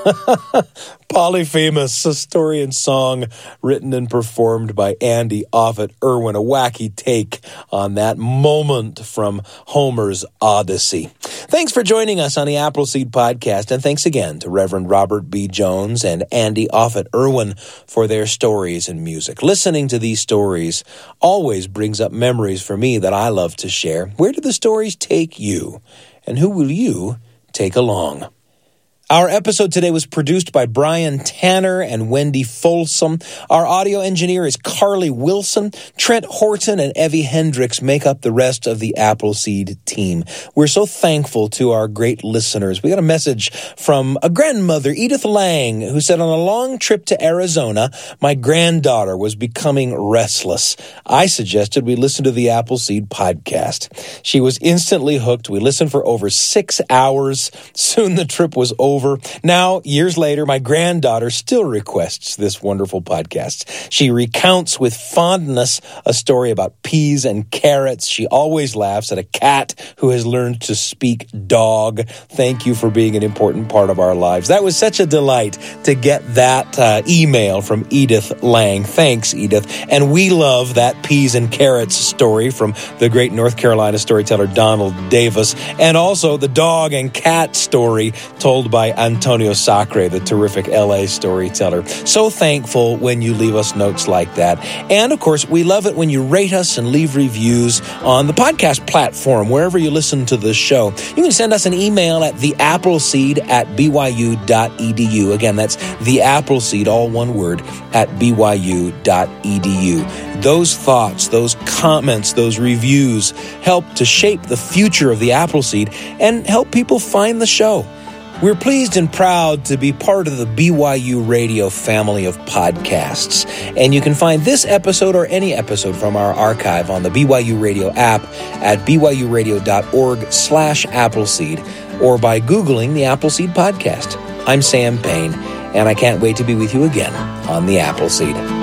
Polyphemus, a story and song written and performed by Andy Offutt Irwin, a wacky take on that moment from Homer's Odyssey. Thanks for joining us on the Appleseed Podcast, and thanks again to Reverend Robert B. Jones and Andy Offutt Irwin for their stories and music. Listening to these stories always brings up memories for me that I love to share. Where do the stories take you, and who will you take along? Our episode today was produced by Brian Tanner and Wendy Folsom. Our audio engineer is Carly Wilson. Trent Horton and Evie Hendricks make up the rest of the Appleseed team. We're so thankful to our great listeners. We got a message from a grandmother, Edith Lang, who said, on a long trip to Arizona, my granddaughter was becoming restless. I suggested we listen to the Appleseed podcast. She was instantly hooked. We listened for over 6 hours. Soon the trip was over. Now, years later, my granddaughter still requests this wonderful podcast. She recounts with fondness a story about peas and carrots. She always laughs at a cat who has learned to speak dog. Thank you for being an important part of our lives. That was such a delight to get that email from Edith Lang. Thanks, Edith. And we love that peas and carrots story from the great North Carolina storyteller Donald Davis, and also the dog and cat story told by Antonio Sacre, the terrific LA storyteller. So thankful when you leave us notes like that. And of course, we love it when you rate us and leave reviews on the podcast platform, wherever you listen to the show. You can send us an email at theappleseed@byu.edu. Again, that's theappleseed, all one word, at byu.edu. Those thoughts, those comments, those reviews help to shape the future of the Appleseed and help people find the show. We're pleased and proud to be part of the BYU Radio family of podcasts. And you can find this episode or any episode from our archive on the BYU Radio app at byuradio.org/Appleseed or by Googling the Appleseed Podcast. I'm Sam Payne, and I can't wait to be with you again on the Appleseed.